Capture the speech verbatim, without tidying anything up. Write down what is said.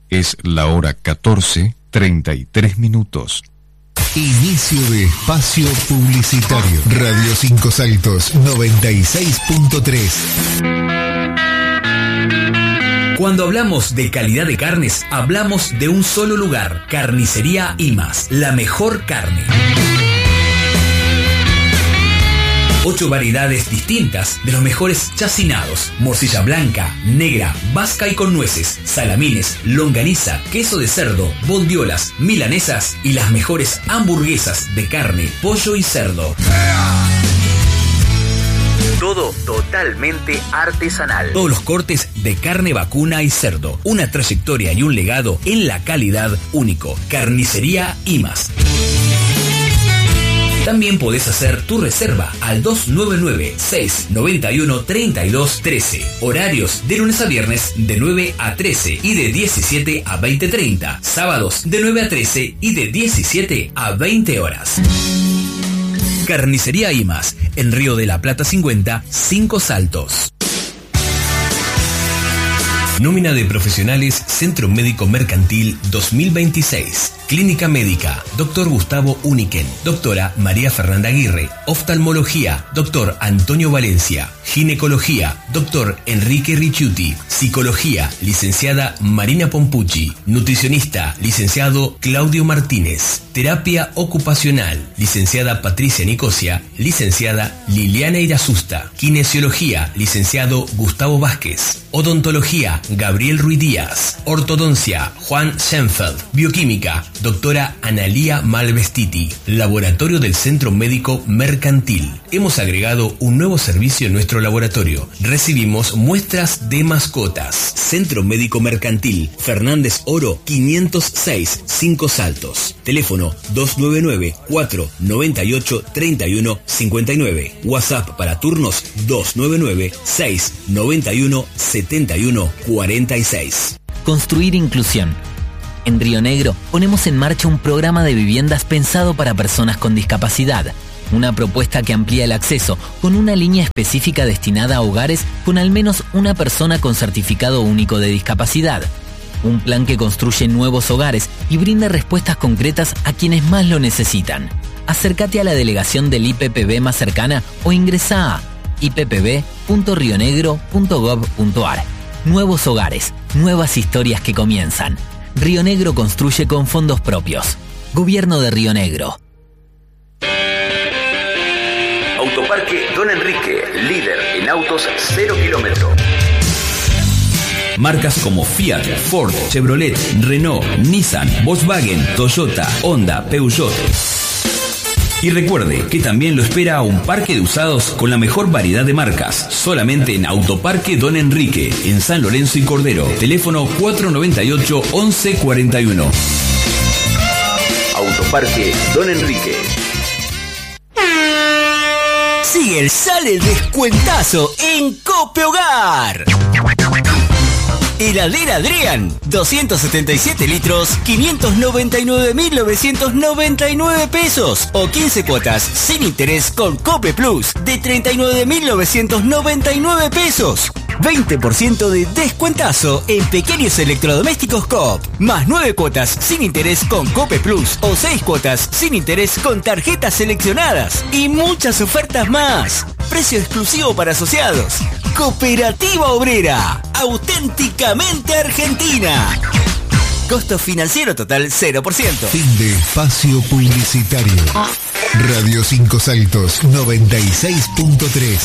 Es la hora catorce, treinta y tres minutos. Inicio de espacio publicitario. Radio Cinco Saltos, noventa y seis punto tres. Cuando hablamos de calidad de carnes, hablamos de un solo lugar. Carnicería Imas, la mejor carne. Ocho variedades distintas de los mejores chacinados: morcilla blanca, negra, vasca y con nueces, salamines, longaniza, queso de cerdo, bondiolas, milanesas y las mejores hamburguesas de carne, pollo y cerdo. Todo totalmente artesanal. Todos los cortes de carne vacuna y cerdo. Una trayectoria y un legado en la calidad único. Carnicería Imas. También podés hacer tu reserva al dos nueve nueve, seis nueve uno, tres dos uno tres. Horarios de lunes a viernes de nueve a trece y de diecisiete a veinte treinta. Sábados de nueve a trece y de diecisiete a veinte horas. Carnicería Imas, en Río de la Plata cincuenta, Cinco Saltos. Nómina de profesionales Centro Médico Mercantil dos mil veintiséis. Clínica Médica, doctor Gustavo Uniken, doctora María Fernanda Aguirre, oftalmología, doctor Antonio Valencia, ginecología, doctor Enrique Ricciuti, psicología, licenciada Marina Pompucci, nutricionista, licenciado Claudio Martínez, terapia ocupacional, licenciada Patricia Nicosia, licenciada Liliana Irasusta, kinesiología, licenciado Gustavo Vázquez, odontología, Gabriel Ruiz Díaz, ortodoncia, Juan Schenfeld, bioquímica, doctora Analía Malvestiti, laboratorio del Centro Médico Mercantil. Hemos agregado un nuevo servicio en nuestro laboratorio. Recibimos muestras de mascotas. Centro Médico Mercantil, Fernández Oro quinientos seis, Cinco Saltos. Teléfono dos nueve nueve, cuatro nueve ocho, tres uno cinco nueve. WhatsApp para turnos dos nueve nueve, seis nueve uno, siete uno cuatro seis. Construir inclusión. En Río Negro ponemos en marcha un programa de viviendas pensado para personas con discapacidad. Una propuesta que amplía el acceso con una línea específica destinada a hogares con al menos una persona con certificado único de discapacidad. Un plan que construye nuevos hogares y brinda respuestas concretas a quienes más lo necesitan. Acércate a la delegación del I P P B más cercana o ingresa a i p p b punto rio negro punto gov punto a r. Nuevos hogares, nuevas historias que comienzan. Río Negro construye con fondos propios. Gobierno de Río Negro. Autoparque Don Enrique, líder en autos cero kilómetro. Marcas como Fiat, Ford, Chevrolet, Renault, Nissan, Volkswagen, Toyota, Honda, Peugeot. Y recuerde que también lo espera un parque de usados con la mejor variedad de marcas, solamente en Autoparque Don Enrique, en San Lorenzo y Cordero. Teléfono cuatro nueve ocho, once cuarenta y uno. Autoparque Don Enrique. Sigue el Sale Descuentazo en Cope Hogar. Heladera Adrián, doscientos setenta y siete litros, quinientos noventa y nueve mil novecientos noventa y nueve pesos o quince cuotas sin interés con Cope Plus de treinta y nueve mil novecientos noventa y nueve pesos. veinte por ciento de descuentazo en pequeños electrodomésticos Coop, más nueve cuotas sin interés con Cope Plus o seis cuotas sin interés con tarjetas seleccionadas y muchas ofertas más. Precio exclusivo para asociados. Cooperativa Obrera, auténticamente argentina. Costo financiero total cero por ciento. Fin de espacio publicitario. Radio Cinco Saltos, noventa y seis punto tres.